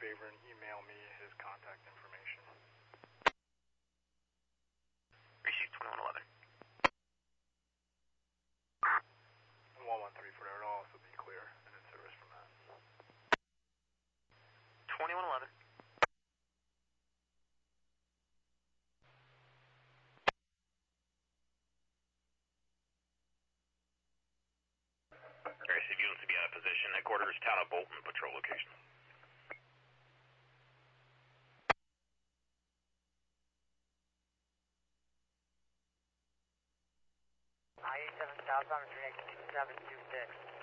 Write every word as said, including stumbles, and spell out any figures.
favor and email me his contact information. Received twenty-one eleven. one one three for there, it'll also be clear and in service from that. twenty-one eleven. Received units to be out of position. Headquarters, town of Bolton, patrol location. I eighty-seven southbound, seven two six.